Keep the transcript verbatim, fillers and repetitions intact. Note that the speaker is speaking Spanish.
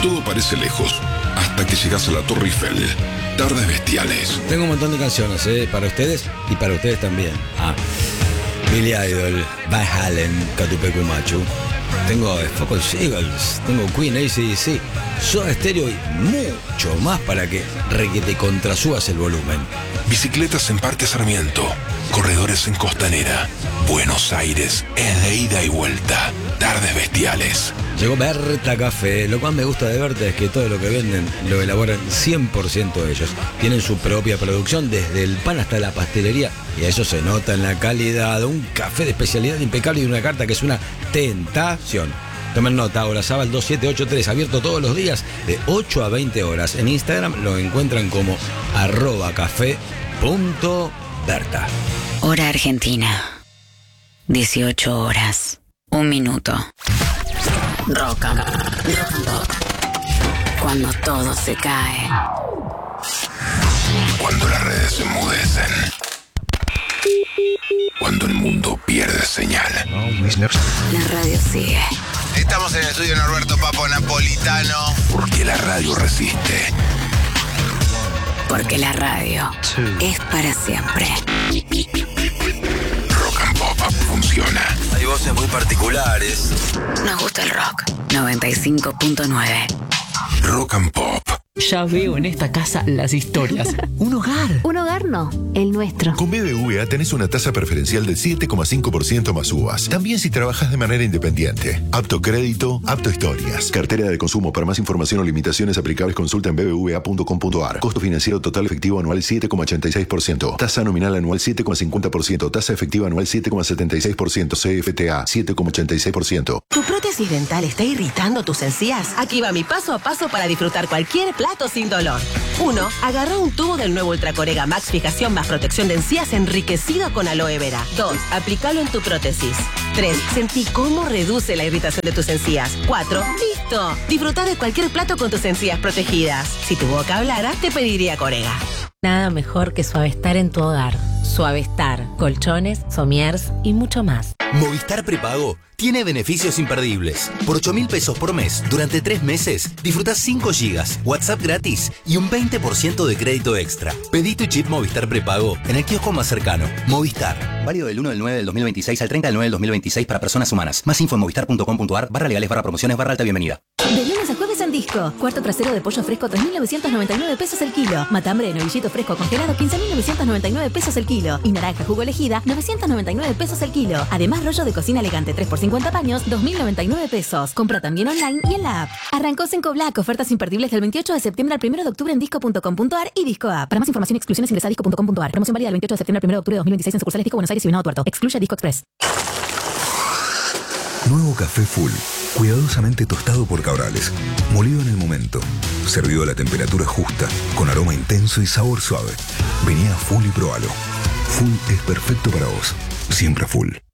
Todo parece lejos, hasta que llegas a la Torre Eiffel. Tardes bestiales. Tengo un montón de canciones, ¿eh? Para ustedes y para ustedes también. Ah, Billy Idol, Van Halen, Catupecu Machu. Tengo Focus Eagles, tengo Queen, A C D C, Soda Stereo y mucho más para que requete contrasubas el volumen. Bicicletas en Parque Sarmiento, corredores en Costanera. Buenos Aires es de ida y vuelta. Tardes bestiales. Llegó Berta Café. Lo cual me gusta de Berta es que todo lo que venden lo elaboran cien por ciento ellos. Tienen su propia producción desde el pan hasta la pastelería y eso se nota en la calidad. Un café de especialidad impecable y una carta que es una tentación. Tomen nota, Olazábal dos siete ocho tres, abierto todos los días de ocho a veinte horas. En Instagram lo encuentran como arroba café punto berta. Hora Argentina. dieciocho horas. Un minuto. Rock and, rock and pop. Cuando todo se cae. Cuando las redes se enmudecen. Cuando el mundo pierde señal. La radio sigue. Estamos en el estudio Norberto Papo Napolitano. Porque la radio resiste. Porque la radio es para siempre. Rock and Pop funciona. Hay voces muy particulares. Nos gusta el rock. noventa y cinco punto nueve. Rock and Pop. Ya veo en esta casa las historias. Un hogar. Un hogar no, el nuestro. Con B B V A tenés una tasa preferencial del siete coma cinco por ciento más U V A S. También si trabajas de manera independiente. Apto crédito, apto historias. Cartera de consumo. Para más información o limitaciones aplicables consulta en b b v a punto com punto a r. Costo financiero total efectivo anual siete coma ochenta y seis por ciento. Tasa nominal anual siete coma cincuenta por ciento. Tasa efectiva anual siete coma setenta y seis por ciento. C F T A siete coma ochenta y seis por ciento. ¿Tu prótesis dental está irritando tus encías? Aquí va mi paso a paso para disfrutar cualquier plato sin dolor. uno. Agarrá un tubo del nuevo Ultracorega Max Fijación más protección de encías enriquecido con aloe vera. dos. Aplícalo en tu prótesis. tres. Sentí cómo reduce la irritación de tus encías. cuatro. ¡Listo! Disfruta de cualquier plato con tus encías protegidas. Si tu boca hablara, te pediría Corega. Nada mejor que Suavestar en tu hogar. Suavestar, colchones, somiers y mucho más. Movistar Prepago tiene beneficios imperdibles. Por ocho mil pesos por mes, durante tres meses, disfrutás cinco gigas, WhatsApp gratis y un veinte por ciento de crédito extra. Pedí tu chip Movistar Prepago en el kiosco más cercano. Movistar. Válido del uno del nueve del dos mil veintiséis al treinta del nueve del dos mil veintiséis para personas humanas. Más info en movistar punto com punto a r, barra legales, barra promociones, barra alta bienvenida. De lunes a jueves en Disco. Cuarto trasero de pollo fresco, tres mil novecientos noventa y nueve pesos el kilo. Matambre de novillito fresco congelado, quince mil novecientos noventa y nueve pesos el kilo. Y naranja jugo elegida, novecientos noventa y nueve pesos el kilo. Además, rollo de cocina elegante tres por cincuenta paños, dos mil noventa y nueve pesos. Compra también online y en la app. Arrancó Senco Black, ofertas imperdibles del veintiocho de septiembre al primero de octubre en disco punto com punto a r y Disco App. Para más información y exclusiones ingresa a disco punto com punto a r. Promoción válida del veintiocho de septiembre al primero de octubre de dos mil veintiséis en sucursales Disco Buenos Aires y Venado Tuerto. Excluye Disco Express. Nuevo café Full, cuidadosamente tostado por Cabrales, molido en el momento, servido a la temperatura justa, con aroma intenso y sabor suave. Vení a Full y probalo. Full es perfecto para vos, siempre Full.